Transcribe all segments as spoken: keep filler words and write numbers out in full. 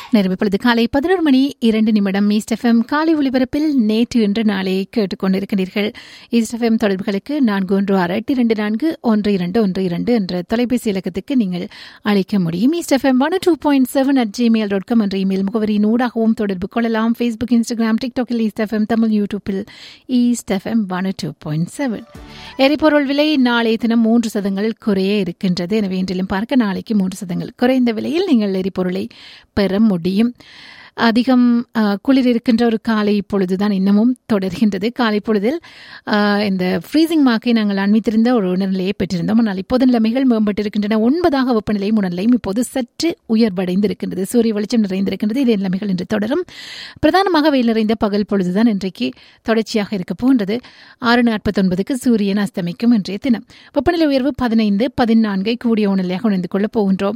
நேரம் இப்பொழுது காலை பதினொரு மணி இரண்டு நிமிடம் ஈஸ்ட் எஃப்எம் காலை ஒலிபரப்பில் நேற்று இன்று நாளை கேட்டுக்கொண்டிருக்கிறீர்கள். ஈஸ்ட் எஃப்எம் தொடர்புகளுக்கு நான்கு ஒன்று ஆறு எட்டு இரண்டு நான்கு ஒன்று இரண்டு ஒன்று இரண்டு என்ற தொலைபேசி இலக்கத்துக்கு நீங்கள் அழைக்க முடியும். East FM one two point seven at Gmail dot com என்ற இமெயில் முகவரியின் ஊடாகவும் தொடர்பு கொள்ளலாம். Facebook, Instagram, டிக்டாக்கில் east FM Tamil, யூடியூப்பில் east FM one two point seven. எரிபொருள் விலை நாளைய தினம் மூன்று சதங்கள் குறைய இருக்கின்றது. எனவே இன்றிலும் பார்க்க நாளைக்கு மூன்று சதங்கள் குறைந்த விலையில் நீங்கள் எரிபொருளை பெற முடியும். அதிகம் குளிர் இருக்கின்ற ஒரு காலை பொழுதுதான் இன்னமும் தொடர்கின்றது. காலை பொழுதில் இந்த ஃப்ரீசிங் மார்க்கை நாங்கள் அண்மித்திருந்த ஒரு உணர்நிலையை பெற்றிருந்தோம். ஆனால் இப்போது நிலைமைகள் மேம்பட்டிருக்கின்றன. ஒன்பதாக வெப்பநிலையும் உணர்நிலையும் இப்போது சற்று உயர்வடைந்திருக்கின்றது. சூரிய வெளிச்சம் நிறைந்திருக்கின்றது. இதே நிலைமைகள் இன்று தொடரும். பிரதானமாக வெயில் நிறைந்த பகல் பொழுதுதான் இன்றைக்கு தொடர்ச்சியாக இருக்க போன்றது. ஆறு நாற்பத்தி ஒன்பதுக்கு சூரியன் அஸ்தமிக்கும் இன்றைய தினம். வெப்பநிலை உயர்வு பதினைந்து பதினான்கை கூடிய உணர்நிலையாக உணர்ந்து கொள்ளப் போகின்றோம்.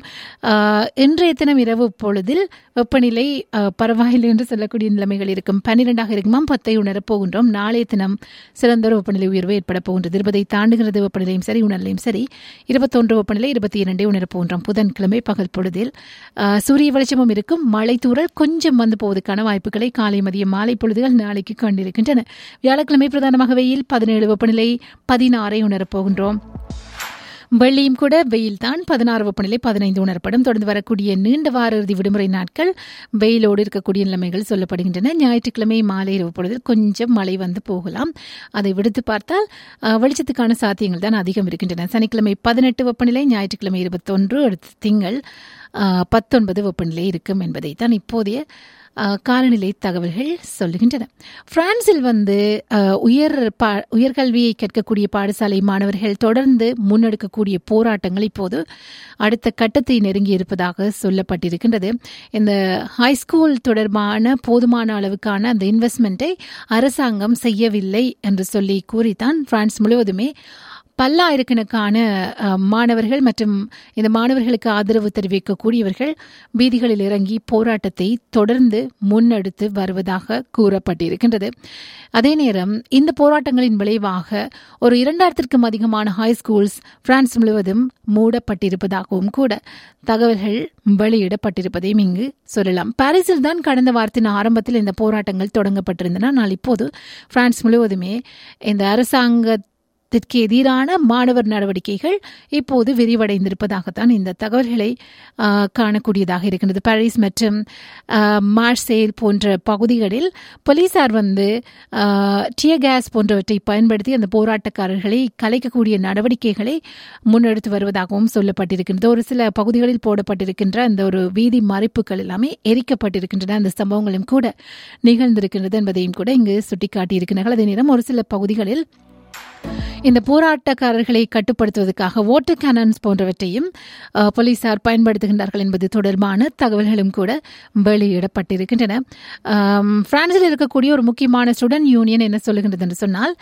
இன்றைய தினம் இரவு பொழுதில் வெப்பநிலை பரவாயில்லை என்று சொல்லக்கூடிய நிலைமைகள் இருக்கும். பன்னிரெண்டாக இருக்குமாம், பத்தை உணரப் போகின்றோம். நாளைய தினம் சிறந்தொரு வெப்பநிலை உயர்வு ஏற்பட போகின்றது. இருபதை தாண்டுகிறது வெப்பநிலையும் சரி, உணர்நிலையும் சரி. இருபத்தொன்று வெப்பநிலை இருபத்தி இரண்டை உணரப் போகின்றோம். புதன்கிழமை பகல் பொழுதில் சூரிய வெளிச்சமும் இருக்கும். மழை தூறல் கொஞ்சம் வந்து போவதற்கான வாய்ப்புகளை காலை மதிய மாலை பொழுதுகள் நாளைக்கு கண்டிருக்கின்றன. வியாழக்கிழமை பிரதானமாக வெயில் பதினேழு வெப்பநிலை பதினாறை உணரப் போகின்றோம். வெள்ளியும் கூட வெயில் தான். பதினாறு வெப்பநிலை பதினைந்து உணரப்படும். தொடர்ந்து வரக்கூடிய நீண்ட வார இறுதி விடுமுறை நாட்கள் வெயிலோடு இருக்கக்கூடிய நிலைமைகள் சொல்லப்படுகின்றன. ஞாயிற்றுக்கிழமை மாலை இரவு பொழுதில் கொஞ்சம் மழை வந்து போகலாம். அதை விடுத்து பார்த்தால் வெளிச்சத்துக்கான சாத்தியங்கள் தான் அதிகம் இருக்கின்றன. சனிக்கிழமை பதினெட்டு வெப்பநிலை, ஞாயிற்றுக்கிழமை இருபத்தொன்று, அடுத்த திங்கள் பத்தொன்பது வெப்பநிலை இருக்கும் என்பதை தான் இப்போதைய காலநிலை தகவல்கள் சொல்லுகின்றன. பிரான்சில் வந்து உயர் பா உயர்கல்வியை கற்கக்கூடிய பாடசாலை மாணவர்கள் தொடர்ந்து முன்னெடுக்கக்கூடிய போராட்டங்கள் இப்போது அடுத்த கட்டத்தை நெருங்கி இருப்பதாக சொல்லப்பட்டிருக்கின்றது. இந்த ஹைஸ்கூல் தொடர்பான போதுமான அளவுக்கான அந்த இன்வெஸ்ட்மெண்ட்டை அரசாங்கம் செய்யவில்லை என்று சொல்லி கூறித்தான் பிரான்ஸ் முழுவதுமே பல்லாயிரக்கணக்கான மாணவர்கள் மற்றும் இந்த மாணவர்களுக்கு ஆதரவு தெரிவிக்கக்கூடியவர்கள் வீதிகளில் இறங்கி போராட்டத்தை தொடர்ந்து முன்னெடுத்து வருவதாக கூறப்பட்டிருக்கின்றது. அதே நேரம் இந்த போராட்டங்களின் விளைவாக ஒரு இரண்டாயிரத்திற்கும் அதிகமான ஹைஸ்கூல்ஸ் பிரான்ஸ் முழுவதும் மூடப்பட்டிருப்பதாகவும் கூட தகவல்கள் வெளியிடப்பட்டிருப்பதையும் இங்கு சொல்லலாம். பாரிஸில் தான் கடந்த வாரத்தின் ஆரம்பத்தில் இந்த போராட்டங்கள் தொடங்கப்பட்டிருந்தன. ஆனால் இப்போது பிரான்ஸ் முழுவதுமே இந்த அரசாங்க இதற்கு எதிரான மாணவர் நடவடிக்கைகள் இப்போது விரிவடைந்திருப்பதாகத்தான் இந்த தகவல்களை காணக்கூடியதாக இருக்கின்றது. பாரிஸ் மற்றும் மார்சேல் போன்ற பகுதிகளில் போலீசார் வந்து டியர் கேஸ் போன்றவற்றை பயன்படுத்தி அந்த போராட்டக்காரர்களை கலைக்கக்கூடிய நடவடிக்கைகளை முன்னெடுத்து வருவதாகவும் சொல்லப்பட்டிருக்கின்றது. ஒரு சில பகுதிகளில் போடப்பட்டிருக்கின்ற அந்த ஒரு வீதி மறைப்புகள் எல்லாமே எரிக்கப்பட்டிருக்கின்றன. அந்த சம்பவங்களும் கூட நிகழ்ந்திருக்கின்றது என்பதையும் கூட இங்கு சுட்டிக்காட்டியிருக்கிறார்கள். அதே நேரம் ஒரு சில பகுதிகளில் இந்த போராட்டக்காரர்களை கட்டுப்படுத்துவதற்காக வாட்டர் கேனன்ஸ் போன்றவற்றையும் போலீசார் பயன்படுத்துகின்றார்கள் என்பது தொடர்பான தகவல்களும் கூட வெளியிடப்பட்டிருக்கின்றன. பிரான்சில் இருக்கக்கூடிய ஒரு முக்கியமான ஸ்டூடெண்ட் யூனியன் என்ன சொல்லுகின்றது என்று சொன்னால்,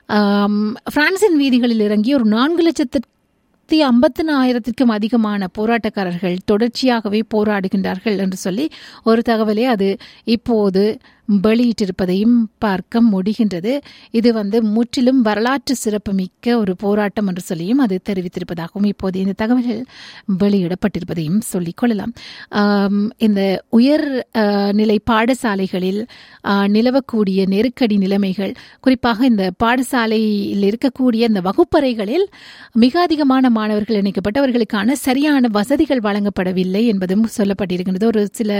பிரான்சின் வீதிகளில் இறங்கி ஒரு நான்கு லட்சத்து ஐம்பத்தி ஆயிரத்திற்கும் அதிகமான போராட்டக்காரர்கள் தொடர்ச்சியாகவே போராடுகின்றார்கள் என்று சொல்லி ஒரு தகவலை அது இப்போது வெளியிட்டிருப்பதையும் பார்க்க முடிகின்றது. இது வந்து முற்றிலும் வரலாற்று சிறப்புமிக்க ஒரு போராட்டம் என்று சொல்லியும் அது தெரிவித்திருப்பதாகவும் இப்போது இந்த தகவல்கள் வெளியிடப்பட்டிருப்பதையும் சொல்லிக் கொள்ளலாம். இந்த உயர் நிலை பாடசாலைகளில் நிலவக்கூடிய நெருக்கடி நிலைமைகள், குறிப்பாக இந்த பாடசாலையில் இருக்கக்கூடிய இந்த வகுப்பறைகளில் மிக அதிகமான மாணவர்கள் இணைக்கப்பட்டவர்களுக்கான சரியான வசதிகள் வழங்கப்படவில்லை என்பதும் சொல்லப்பட்டிருக்கின்றது. ஒரு சில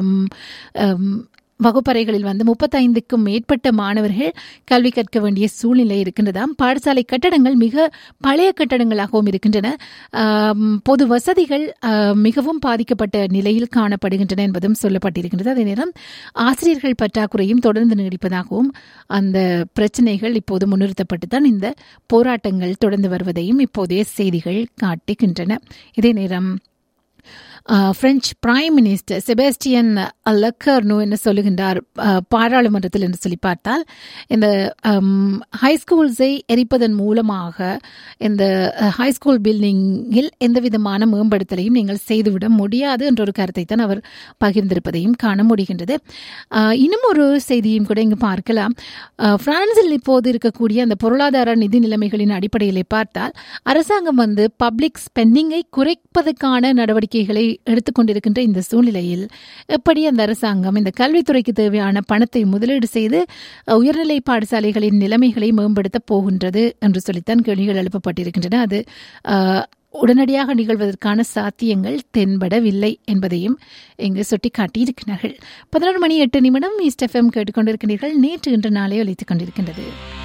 வகுப்பறைகளில் வந்து முப்பத்தைந்துக்கும் மேற்பட்ட மாணவர்கள் கல்வி கற்க வேண்டிய சூழ்நிலை இருக்கின்றதாம். பாடசாலை கட்டடங்கள் மிக பழைய கட்டடங்களாகவும் இருக்கின்றன. பொது வசதிகள் மிகவும் பாதிக்கப்பட்ட நிலையில் காணப்படுகின்றன என்பதும் சொல்லப்பட்டிருக்கின்றது. அதே நேரம் ஆசிரியர்கள் பற்றாக்குறையும் தொடர்ந்து நீடிப்பதாகவும் அந்த பிரச்சனைகள் இப்போது முன்னிறுத்தப்பட்டுத்தான் இந்த போராட்டங்கள் தொடர்ந்து வருவதையும் இப்போதைய செய்திகள் காட்டுகின்றன. இதே நேரம் பிரெஞ்சு பிரைம் மினிஸ்டர் செபாஸ்டியன் லெக்கர்னோ என்ன சொல்லுகின்றார் பாராளுமன்றத்தில் என்று சொல்லி பார்த்தால், இந்த ஹைஸ்கூல்ஸை எரிப்பதன் மூலமாக இந்த ஹைஸ்கூல் பில்டிங்கில் எந்த விதமான மேம்படுத்தலையும் நீங்கள் செய்துவிட முடியாது என்ற ஒரு கருத்தை தான் அவர் பகிர்ந்திருப்பதையும் காண முடிகின்றது. இன்னும் ஒரு செய்தியும் கூட இங்கு பார்க்கலாம். பிரான்சில் இப்போது இருக்கக்கூடிய அந்த பொருளாதார நிதி நிலைமைகளின் அடிப்படையில் பார்த்தால் அரசாங்கம் வந்து பப்ளிக் ஸ்பெண்டிங்கை குறைப்பதற்கான நடவடிக்கைகளை எடுத்துக்கொண்டிருக்கின்ற இந்த சூழ்நிலையில் எப்படி அந்த அரசாங்கம் இந்த கல்வித்துறைக்கு தேவையான பணத்தை முதலீடு செய்து உயர்நிலை பாடசாலைகளின் நிலைமைகளை மேம்படுத்தப் போகின்றது என்று சொல்லித்தான் கேள்விகள் எழுப்பப்பட்டிருக்கின்றன. அது உடனடியாக நிகழ்வதற்கான சாத்தியங்கள் தென்படவில்லை என்பதையும் இங்கு சுட்டிக்காட்டியிருக்கிறார்கள். பதினொரு மணி எட்டு நிமிடம் ஈஸ்ட் எஃப்எம் கேட்டுக்கொண்டிருக்கிறீர்கள். நேற்று இன்று நாளே ஒலித்துக் கொண்டிருக்கின்றது.